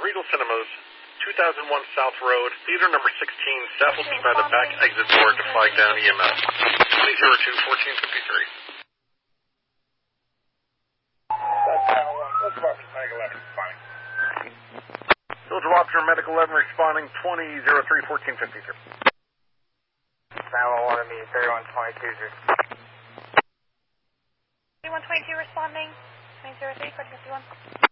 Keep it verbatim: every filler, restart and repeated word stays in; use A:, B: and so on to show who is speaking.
A: Regal Cinemas, two thousand one South Road, theater number sixteen, staff will be by the back exit door to flag down E M S. twenty oh two, fourteen fifty-three. Soldier Officer, Medical eleven responding, twenty oh three, fourteen fifty-three.
B: nine one one, meeting thirty-one twenty-two.
C: thirty-one twenty-two responding, twenty oh three, fourteen fifty-one.